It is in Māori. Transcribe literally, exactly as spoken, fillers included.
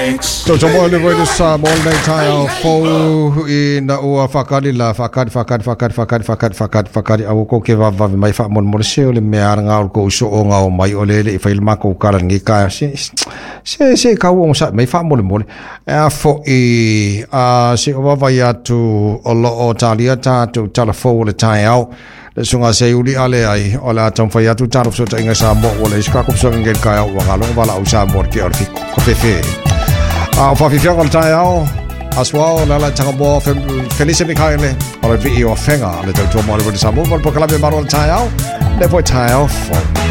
So to mo le voi sa mo le tai au fo in o fakari la fakari fakari fakari fakari fakari fakari fakari au ko ke va va mai fa mon mon se le me aranga ko so o nga o mai o le le fa il ma ko kala ngi ka se se se ka o sa mai fa mon mon a fo e a se o va ya tu o lo o talia ta tu telefo le tai au le sunga se uli ale ai o la ton fa ya tu ta so ta inga sa mo o le ska ko so ngel ka au wa lo va la u sa mo ke or fi ko fe fe a fa fi fi ko tai au aswa la la tanga bo felice mi kaile o le vi o fenga le to mo le sa mo po kala be maro tai au le po tai au